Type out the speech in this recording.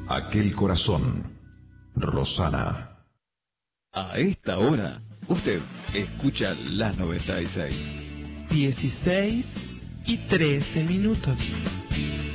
Aquel corazón. Rosana. A esta hora, usted escucha la 96. 16:13.